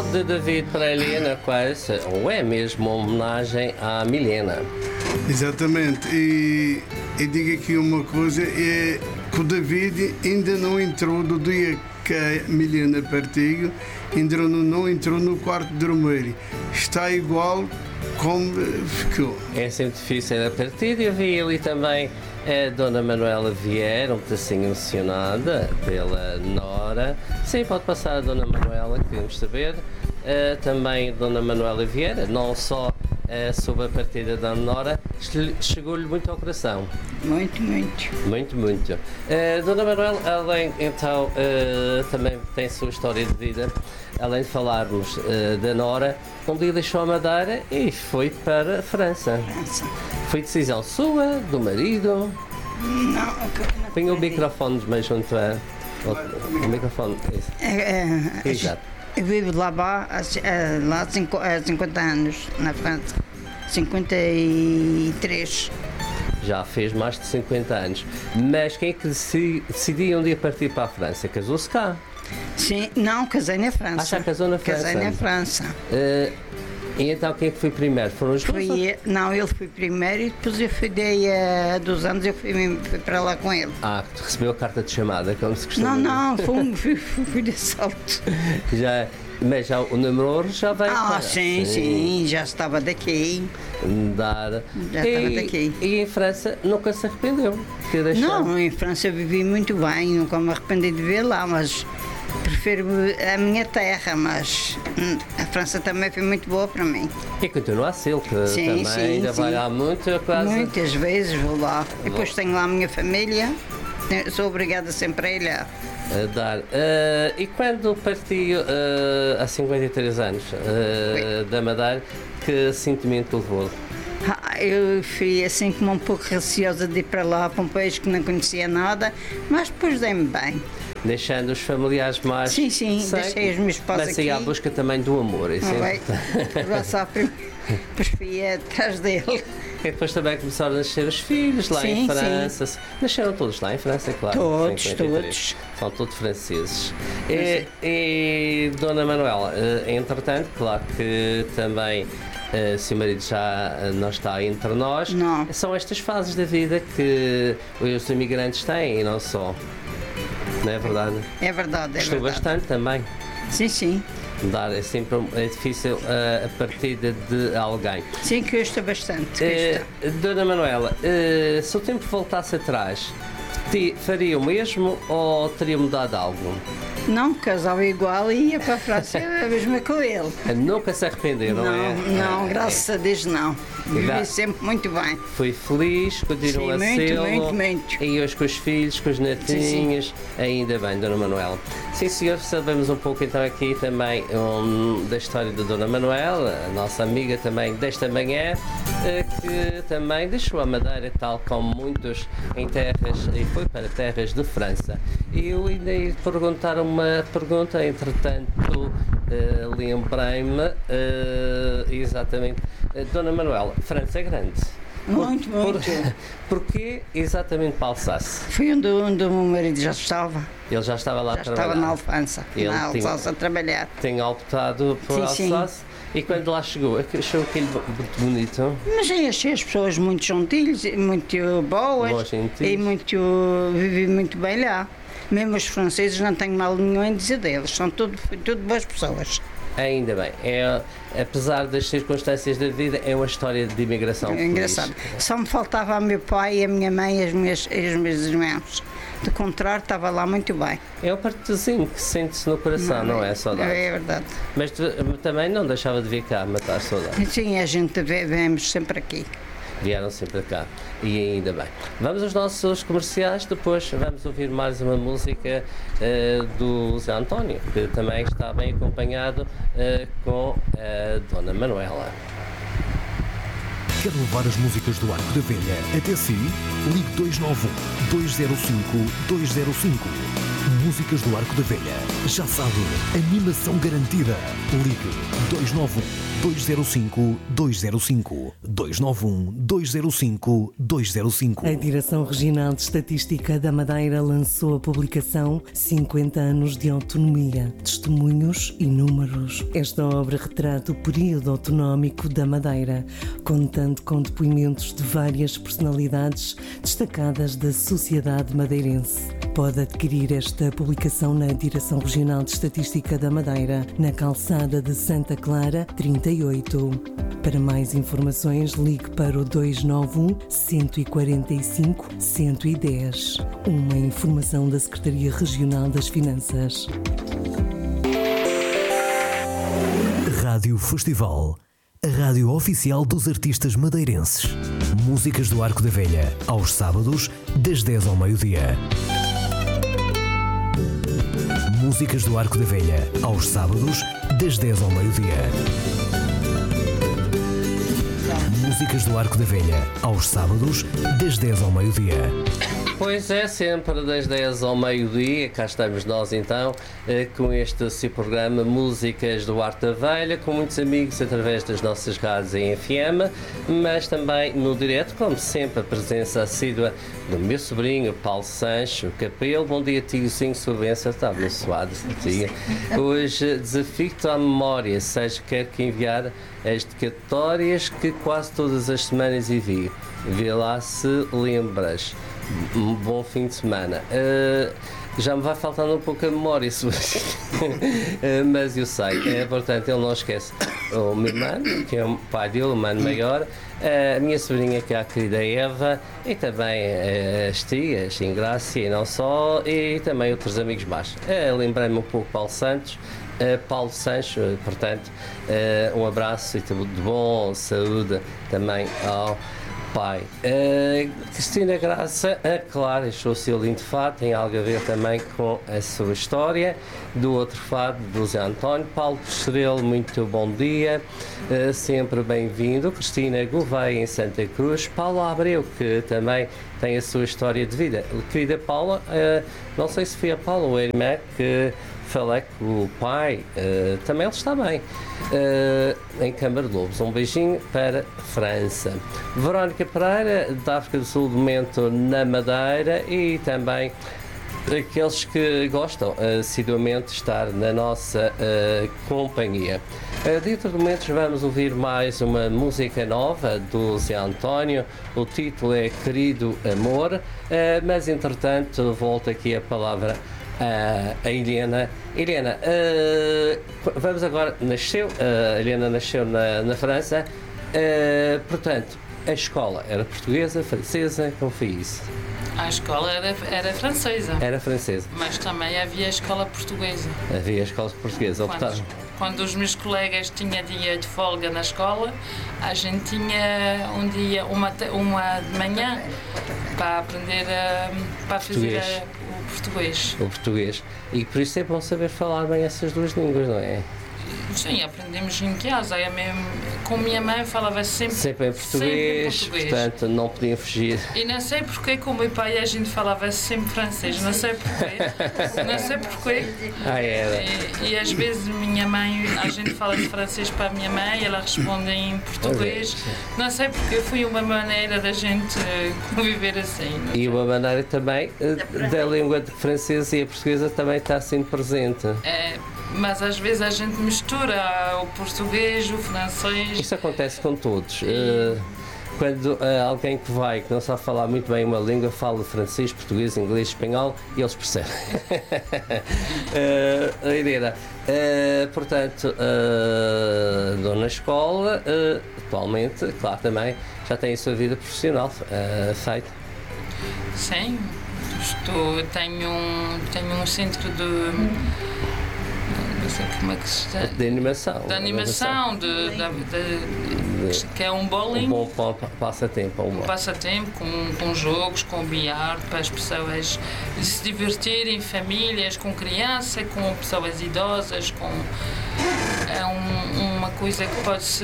de David para a Helena, quase, ou é mesmo uma homenagem à Milena. Exatamente. E digo aqui uma coisa, é que o David ainda não entrou do dia que a Milena partiu, ainda não entrou no quarto de dormir. Está igual como ficou. É sempre difícil a partida. Eu vi ali também a Dona Manuela Vieira, um pedacinho emocionada pela Nora. Sim, pode passar a Dona Manuela, queremos saber. Também Dona Manuela Vieira, não só sobre a partida da Nora, chegou-lhe muito ao coração. Muito, muito. Muito, muito. Dona Manuela, além, então, também tem sua história de vida. Além de falarmos da Nora, um dia deixou a Madeira e foi para a França. Foi decisão sua, do marido? Não. Põe o microfone mais junto o microfone. Isso. Exato. Eu vivo lá há 50 anos, na França. 53. Já fez mais de 50 anos. Mas quem é que decidiu um dia partir para a França? Casou-se cá? Sim, não, casei na França. Já casou na França? Casei na França. E então quem é que foi primeiro? Foram os dois? Não, ele foi primeiro e depois eu fui daí há 2 anos, eu fui para lá com ele. Recebeu a carta de chamada, como se costuma dizer. Não, fui de salto. Mas já o namoro já veio para... Sim, já estava daqui. Já estava daqui. E em França nunca se arrependeu? Não, em França vivi muito bem, nunca me arrependi de ver lá, mas prefiro a minha terra, mas a França também foi muito boa para mim. E continua a ser, que também ainda vai lá muito, quase. Muitas vezes vou lá. Depois tenho lá a minha família, sou obrigada sempre a ir lá. A dar. E quando partiu há 53 anos da Madeira, que sentimento levou? Eu fui assim como um pouco receosa de ir para lá, para um país que não conhecia nada, mas depois dei-me bem. Deixando os familiares mais... Sim, deixei os meus pais aqui. Mas aí à busca também do amor, isso é depois fui atrás dele. E depois também começaram a nascer os filhos lá em França. Sim. Nasceram todos lá em França, claro. Todos. São todos franceses. E Dona Manuela, entretanto, claro que também... se o marido já não está entre nós, são estas fases da vida que os imigrantes têm e não só. Não é verdade? É verdade, Gostou bastante também? Sim. É sempre difícil a partida de alguém. Sim, custa bastante. Dona Manuela, se o tempo voltasse atrás, faria o mesmo ou teria mudado algo? Não, casava igual e ia para a França a mesma com ele. Nunca se arrependeu, não é? Não, graças a Deus não. Vivi sempre muito bem. Foi feliz, continua a ser. Muito. E hoje com os filhos, com os netinhos, ainda bem, Dona Manuela. Sim, senhor, sabemos um pouco então aqui também da história da Dona Manuela, a nossa amiga também desta manhã, que também deixou a Madeira, tal como muitos, em terras, e foi para terras de França. E eu ainda ia perguntar uma pergunta, entretanto, lembrei-me, exatamente, Dona Manuela, França é grande. Muito. Porquê exatamente para Alsáce? Foi onde o meu marido já estava. Ele já estava lá a trabalhar? Estava na Alfância, a trabalhar. Tinha optado por Alsáce? E quando lá chegou, achou aquilo muito bonito? Mas achei as pessoas muito gentis, muito boas e vivi muito bem lá. Mesmo os franceses, não tenho mal nenhum em dizer deles, são tudo boas pessoas. Ainda bem, apesar das circunstâncias da vida, é uma história de imigração feliz. Engraçado. Só me faltava o meu pai, a minha mãe e os meus irmãos. Do contrário, estava lá muito bem. É o partezinho que sente-se no coração, não é? Saudade. É verdade. Mas também não deixava de vir cá matar saudade. Sim, a gente vemos sempre aqui. Vieram sempre cá e ainda bem. Vamos aos nossos comerciais, depois vamos ouvir mais uma música do Zé António, que também está bem acompanhado com a Dona Manuela. Quer levar as músicas do Arco da Velha até si? Ligue 291 205 205. Músicas do Arco da Velha. Já sabe, animação garantida. Ligue 291-205-205. 291-205-205. A Direção Regional de Estatística da Madeira lançou a publicação 50 anos de autonomia, testemunhos e números. Esta obra retrata o período autonómico da Madeira, contando com depoimentos de várias personalidades destacadas da sociedade madeirense. Pode adquirir esta publicação na Direção Regional de Estatística da Madeira, na calçada de Santa Clara, 38. Para mais informações, ligue para o 291 145 110. Uma informação da Secretaria Regional das Finanças. Rádio Festival. A rádio oficial dos artistas madeirenses. Músicas do Arco da Velha, aos sábados, das 10 ao meio-dia. Músicas do Arco da Velha, aos sábados, das 10 ao meio-dia. Músicas do Arco da Velha, aos sábados, das 10 ao meio-dia. Pois é, sempre das 10 ao meio-dia, cá estamos nós então, com este seu programa Músicas do Arco da Velha, com muitos amigos através das nossas rádios em FM, mas também no direto, como sempre, a presença assídua do meu sobrinho Paulo Sancho Capelo. Bom dia, tiozinho, sua bênção, está abençoado esse dia. Hoje desafio-te à memória, seja quer que enviar as dedicatórias que quase todas as semanas envio. Vê lá se lembras. Um bom fim de semana. Já me vai faltando um pouco a memória, mas eu sei. Portanto, ele não esquece o meu irmão, que é o pai dele, o mano maior, a minha sobrinha, que é a querida Eva, e também as tias, Ingrácia e não só, e também outros amigos mais. Lembrei-me um pouco Paulo Santos. Paulo Sancho, portanto, um abraço e tudo de bom, saúde também ao pai. Cristina Graça, claro, achou o seu lindo fado, tem algo a ver também com a sua história. Do outro fado, do Zé António. Paulo Estrela, muito bom dia, sempre bem-vindo. Cristina Gouveia, em Santa Cruz. Paulo Abreu, que também tem a sua história de vida. Querida Paula, não sei se foi a Paula ou a irmã que falei com o pai, também ele está bem, em Câmara de Lobos. Um beijinho para França. Verónica Pereira, da África do Sul, do momento na Madeira, e também aqueles que gostam assiduamente de estar na nossa companhia. Dentro de momentos vamos ouvir mais uma música nova do Zé António. O título é Querido Amor, mas entretanto volta aqui a palavra a Helena. Helena, vamos agora, a Helena nasceu na França, portanto, a escola era portuguesa, francesa, como foi isso? A escola era francesa. Era francesa. Mas também havia a escola portuguesa. Havia a escola portuguesa. Quando os meus colegas tinham dia de folga na escola, a gente tinha um dia, uma de manhã, para aprender para fazer o português. O português. E por isso é bom saber falar bem essas duas línguas, não é? Sim, aprendemos em casa. Eu mesmo, com minha mãe falava sempre em português, portanto não podia fugir. E não sei porque com o meu pai a gente falava sempre francês, não sei porquê. Era. E às vezes minha mãe, a gente fala de francês para a minha mãe, ela responde em português. Não sei porque foi uma maneira da gente conviver assim. E uma maneira também da língua francesa e a portuguesa também está sendo presente. Mas às vezes a gente mistura o português, o francês. Isso acontece com todos. Quando alguém que não sabe falar muito bem uma língua, fala francês, português, inglês, espanhol, e eles percebem. Helena, portanto, dona escola, atualmente, claro, também já tem a sua vida profissional feita. Sim, tenho um centro de... Não sei como é que se chama. De animação. De animação, que é um bowling. Um bom passatempo. Um passatempo com jogos, com bilhar, para as pessoas se divertirem, famílias, com crianças, com pessoas idosas, é uma coisa que pode-se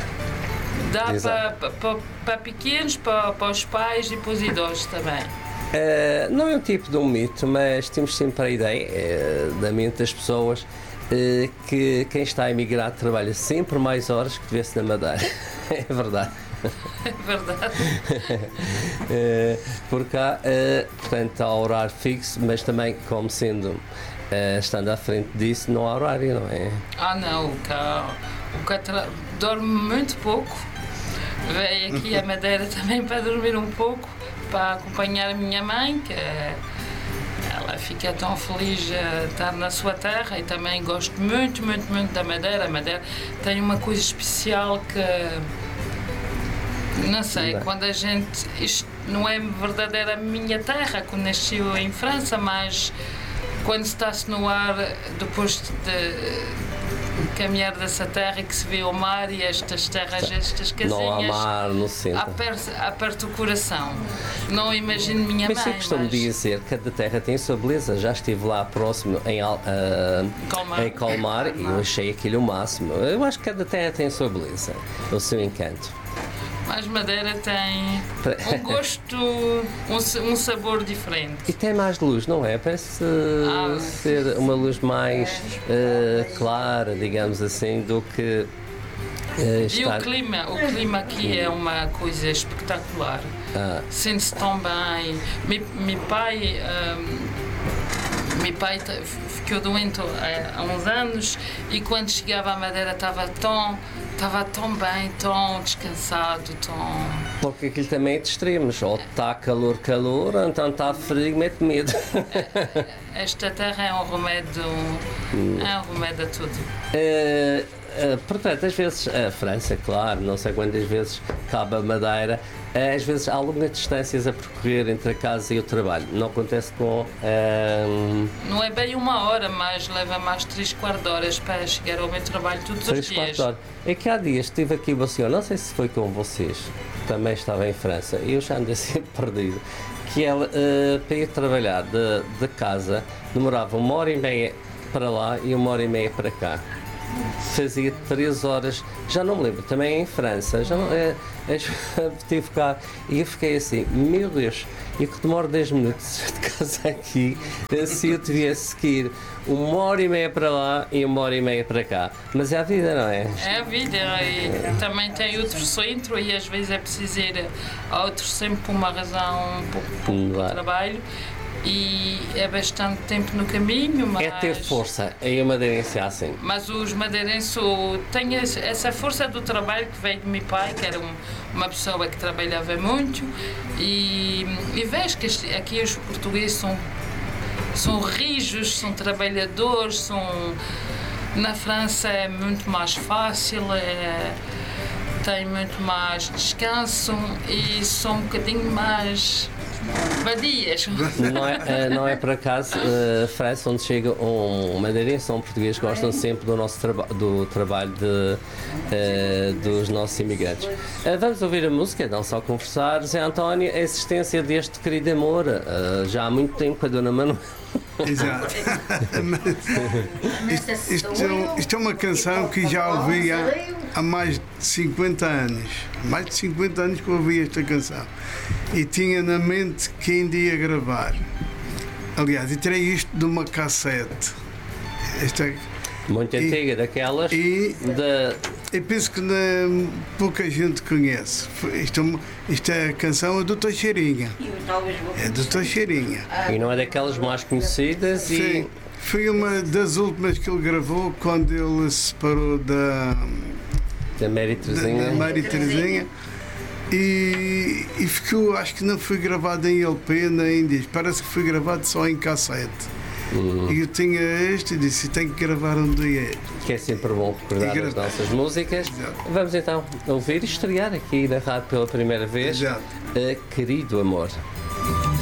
dar para pequenos, para os pais e para os idosos também. Não é um tipo de um mito, mas temos sempre a ideia da mente das pessoas que quem está a emigrar trabalha sempre mais horas que tivesse na Madeira. É verdade. É verdade. Por cá, portanto, há horário fixo, mas também, como sendo estando à frente disso, não há horário, não é? Não, o cá dorme muito pouco. Veio aqui a Madeira também para dormir um pouco, para acompanhar a minha mãe, que ela fica tão feliz de estar na sua terra, e também gosto muito, muito, muito da Madeira. A Madeira tem uma coisa especial que, não sei, quando a gente, isto não é verdadeira a minha terra, que nasceu em França, mas quando está-se no ar, depois de caminhar dessa terra, que se vê o mar e estas terras, estas casinhas, não há mar no centro, aperta o coração. Não imagino minha mãe. Mas eu costumo dizer que cada terra tem a sua beleza. Já estive lá próximo em Colmar e eu achei aquilo o máximo. Eu acho que cada terra tem a sua beleza, o seu encanto. Mas Madeira tem um gosto, um sabor diferente. E tem mais luz, não é? Parece ser uma luz mais clara, digamos assim, do que E o clima aqui é uma coisa espetacular. Sente-se tão bem. Meu pai ficou doente há uns anos, e quando chegava à Madeira estava tão bem, tão descansado, tão... Porque aquilo também é de extremos, ou está calor, ou então está frio, mete medo. Esta terra é um remédio a tudo. Portanto, às vezes a França, claro, não sei quantas vezes cabe a Madeira, às vezes há longas distâncias a percorrer entre a casa e o trabalho. Não acontece com... Não é bem 1 hora, mas leva mais 3/4 de horas para chegar ao meu trabalho todos os dias. É que há dias estive aqui o senhor, não sei se foi com vocês, também estava em França, e eu já andei sempre perdido, que ela, para ir trabalhar de casa, demorava 1h30 para lá e 1h30 para cá. Fazia 3 horas, já não me lembro, também em França, já não, estive cá e eu fiquei assim, meu Deus, e que demora 10 minutos de casa aqui, se eu tivesse que ir 1h30 para lá e 1h30 para cá, mas é a vida, não é? É a vida, e também tem outro centro, e às vezes é preciso ir a outro centro por uma razão, por trabalho. E é bastante tempo no caminho, mas... É ter força, é a madeirense assim. Mas os madeirenses têm essa força do trabalho que veio do meu pai, que era uma pessoa que trabalhava muito, e vejo que aqui os portugueses são rijos, são trabalhadores, na França é muito mais fácil, tem muito mais descanso e são um bocadinho mais... vadias. Não é por acaso França, onde chega um madeirense ou um português, gostam sempre do nosso do trabalho dos nossos imigrantes. Vamos ouvir a música, não só conversar. Zé António, a existência deste querido amor, já há muito tempo com a Dona Manuela. Exato. Isto é uma canção que já ouvi há mais de 50 anos. Mais de 50 anos que eu ouvi esta canção. E tinha na mente que ainda ia gravar. Aliás, eu tirei isto de uma cassete. Muito antiga, daquelas. Eu penso que pouca gente conhece. Isto é a canção do Teixeirinha. É do Teixeirinha. E não é daquelas mais conhecidas? Sim, foi uma das últimas que ele gravou quando ele se separou da Mary Terezinha. E ficou, acho que não foi gravado em LP nem em disco, parece que foi gravado só em cassete. E eu tinha este e disse: tenho que gravar um dia. Que é sempre bom recordar as nossas músicas. Exato. Vamos então ouvir e estrear aqui na rádio pela primeira vez. Querido Amor.